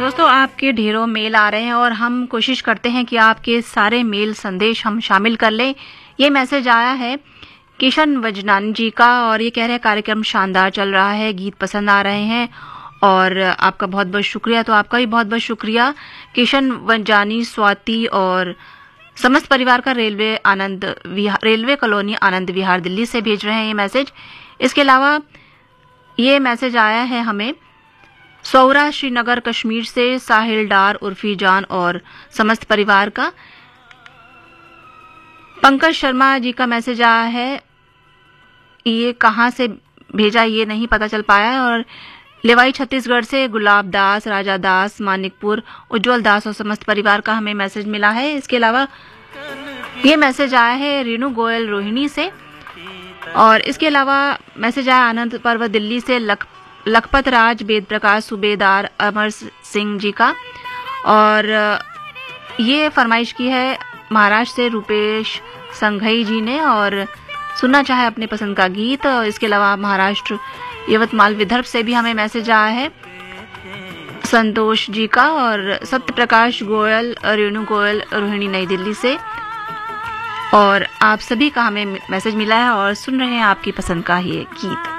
दोस्तों, आपके ढेरों मेल आ रहे हैं और हम कोशिश करते हैं कि आपके सारे मेल संदेश हम शामिल कर लें। ये मैसेज आया है किशन वजनानी जी का और ये कह रहे हैं कार्यक्रम शानदार चल रहा है, गीत पसंद आ रहे हैं और आपका बहुत बहुत शुक्रिया। तो आपका भी बहुत बहुत शुक्रिया किशन वजनानी, स्वाति और समस्त परिवार का रेलवे कॉलोनी आनंद विहार दिल्ली से भेज रहे हैं ये मैसेज। इसके अलावा ये मैसेज आया है हमें सौरा श्रीनगर कश्मीर से साहिल डार, उर्फी जान और समस्त परिवार का। पंकज शर्मा जी का मैसेज आया है, ये कहाँ से भेजा ये नहीं पता चल पाया है। और लेवाई छत्तीसगढ़ से गुलाब दास, राजा दास, मानिकपुर, उज्जवल दास और समस्त परिवार का हमें मैसेज मिला है। इसके अलावा ये मैसेज आया है रेणु गोयल रोहिणी से और इसके अलावा मैसेज आया आनंद पर्व दिल्ली से लखपत राज, वेद प्रकाश, सूबेदार अमर सिंह जी का। और ये फरमाइश की है महाराष्ट्र से रूपेश संघई जी ने और सुनना चाहे अपने पसंद का गीत। इसके अलावा महाराष्ट्र यवतमाल विदर्भ से भी हमें मैसेज आया है संतोष जी का और सत्य प्रकाश गोयल, रेणु गोयल रोहिणी नई दिल्ली से। और आप सभी का हमें मैसेज मिला है और सुन रहे हैं आपकी पसंद का ये गीत।